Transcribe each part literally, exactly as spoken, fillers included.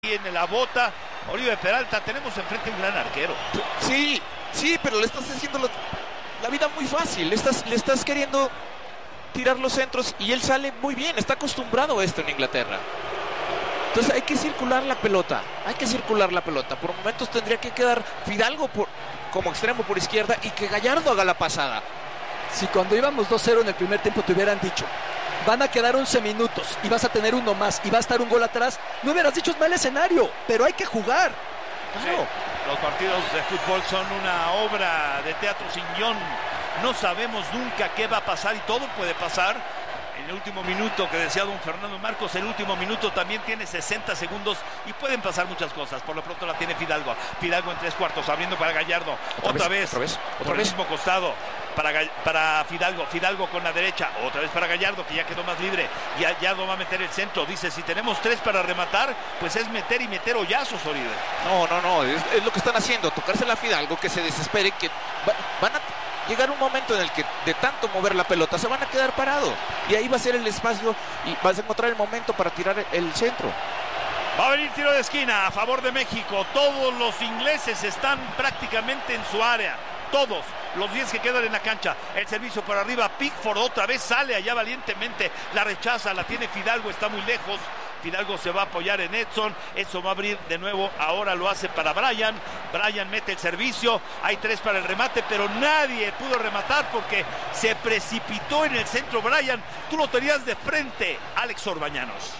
en la bota, Oribe Peralta, tenemos enfrente un gran arquero. Sí, sí, pero le estás haciendo lo, la vida muy fácil, le estás, le estás queriendo tirar los centros y él sale muy bien, está acostumbrado a esto en Inglaterra. Entonces hay que circular la pelota, hay que circular la pelota. Por momentos tendría que quedar Fidalgo por, como extremo por izquierda y que Gallardo haga la pasada. Si cuando íbamos dos cero en el primer tiempo te hubieran dicho, van a quedar once minutos y vas a tener uno más y va a estar un gol atrás, no hubieras dicho es mal escenario, pero hay que jugar. Claro. Sí, los partidos de fútbol son una obra de teatro sin guión. No sabemos nunca qué va a pasar y todo puede pasar. En el último minuto que decía don Fernando Marcos, el último minuto también tiene sesenta segundos y pueden pasar muchas cosas. Por lo pronto la tiene Fidalgo. Fidalgo en tres cuartos, abriendo para Gallardo. Otra, otra vez, vez, otra vez, otra por vez. el mismo costado para, para Fidalgo. Fidalgo con la derecha, otra vez para Gallardo, que ya quedó más libre. Y Gallardo va a meter el centro. Dice, si tenemos tres para rematar, pues es meter y meter hoyazos, Oribe. No, no, no, es, es lo que están haciendo, tocarse a Fidalgo, que se desespere, que va, van a llegar un momento en el que de tanto mover la pelota se van a quedar parados y ahí va a ser el espacio y vas a encontrar el momento para tirar el centro. Va a venir tiro de esquina a favor de México. Todos los ingleses están prácticamente en su área, todos los diez que quedan en la cancha. El servicio por arriba, Pickford otra vez sale allá valientemente, la rechaza, la tiene Fidalgo, está muy lejos. Fidalgo se va a apoyar en Edson. Edson va a abrir de nuevo. Ahora lo hace para Brian. Brian mete el servicio. Hay tres para el remate, pero nadie pudo rematar porque se precipitó en el centro Brian. Tú lo tenías de frente, Alex Orbañanos.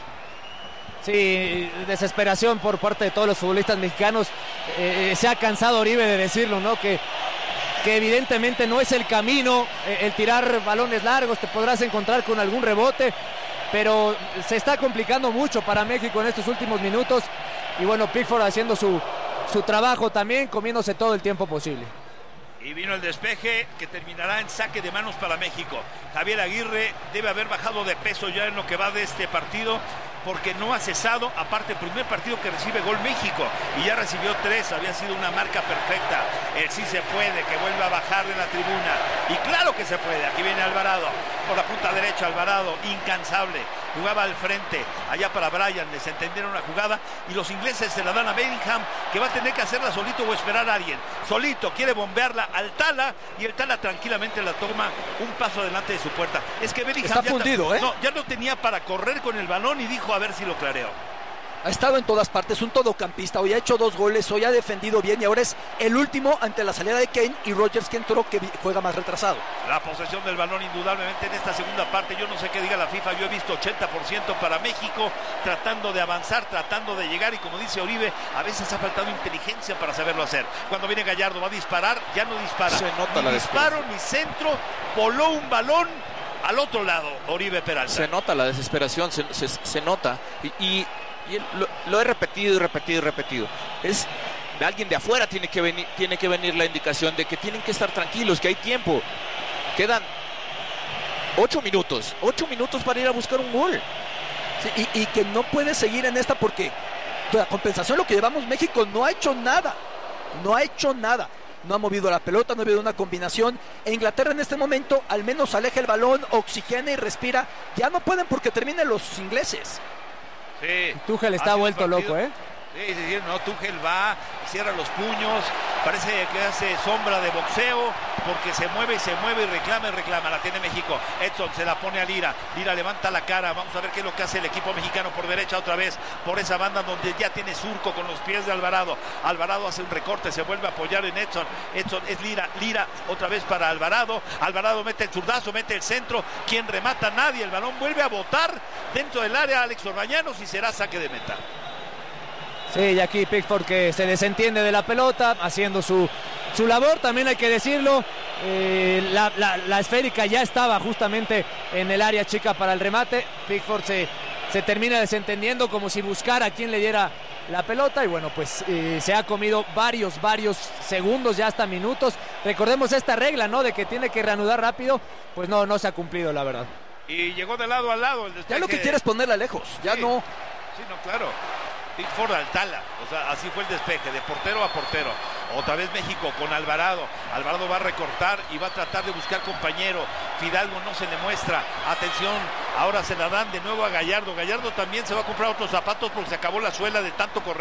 Sí, desesperación por parte de todos los futbolistas mexicanos. Eh, se ha cansado Oribe de decirlo, ¿no? Que, que evidentemente no es el camino. Eh, el tirar balones largos, te podrás encontrar con algún rebote, pero se está complicando mucho para México en estos últimos minutos. Y bueno, Pickford haciendo su, su trabajo también, comiéndose todo el tiempo posible. Y vino el despeje que terminará en saque de manos para México. Javier Aguirre debe haber bajado de peso ya en lo que va de este partido, porque no ha cesado, aparte el primer partido que recibe gol México, y ya recibió tres, había sido una marca perfecta. El sí se puede, que vuelve a bajar de la tribuna, y claro que se puede. Aquí viene Alvarado, por la punta derecha, Alvarado, incansable, jugaba al frente, allá para Brian, les entendieron la jugada, y los ingleses se la dan a Bellingham, que va a tener que hacerla solito o esperar a alguien. Solito, quiere bombearla al Tala, y el Tala tranquilamente la toma un paso adelante de su puerta. Es que Bellingham está fundido, ¿eh? No, ya no tenía para correr con el balón y dijo a ver si lo clareo. Ha estado en todas partes, un todocampista. Hoy ha hecho dos goles, hoy ha defendido bien y ahora es el último ante la salida de Kane y Rodgers, que entró, que juega más retrasado. La posesión del balón indudablemente en esta segunda parte. Yo no sé qué diga la FIFA, yo he visto ochenta por ciento para México, tratando de avanzar, tratando de llegar, y como dice Oribe, a veces ha faltado inteligencia para saberlo hacer. Cuando viene Gallardo va a disparar, ya no dispara. Se nota ni la disparo ni centro, voló un balón al otro lado, Oribe Peralta. Se nota la desesperación, se, se, se nota. Y, y, y lo, lo he repetido y repetido y repetido. Es de alguien de afuera tiene que venir, tiene que venir la indicación de que tienen que estar tranquilos, que hay tiempo. Quedan ocho minutos, ocho minutos para ir a buscar un gol. Sí, y, y que no puede seguir en esta porque la compensación, lo que llevamos, México no ha hecho nada, no ha hecho nada. No ha movido la pelota, no ha habido una combinación. E Inglaterra en este momento al menos aleja el balón, oxigena y respira. Ya no pueden porque terminan los ingleses. Sí. Tuchel está vuelto loco, ¿eh? Sí, sí, sí, no, Tuchel va, cierra los puños, parece que hace sombra de boxeo, porque se mueve y se mueve y reclama y reclama. La tiene México. Edson se la pone a Lira. Lira levanta la cara. Vamos a ver qué es lo que hace el equipo mexicano por derecha otra vez, por esa banda donde ya tiene surco con los pies de Alvarado. Alvarado hace un recorte, se vuelve a apoyar en Edson. Edson es Lira. Lira otra vez para Alvarado. Alvarado mete el zurdazo, mete el centro. ¿Quién remata? Nadie. El balón vuelve a botar dentro del área Alex Orbañanos y será saque de meta. Sí, y aquí Pickford que se desentiende de la pelota, haciendo su, su labor, también hay que decirlo. Eh, la, la, la esférica ya estaba justamente en el área chica para el remate. Pickford se, se termina desentendiendo como si buscara a quien le diera la pelota y bueno, pues eh, se ha comido varios, varios segundos, ya hasta minutos. Recordemos esta regla, ¿no? De que tiene que reanudar rápido, pues no, no se ha cumplido, la verdad. Y llegó de lado a lado el despeje. Ya lo que quiere es ponerla lejos, ya sí, no. Sí, no, claro. Pickford al Tala, o sea, así fue el despeje, de portero a portero. Otra vez México con Alvarado. Alvarado va a recortar y va a tratar de buscar compañero. Fidalgo no se le muestra. Atención, ahora se la dan de nuevo a Gallardo. Gallardo también se va a comprar otros zapatos porque se acabó la suela de tanto correr.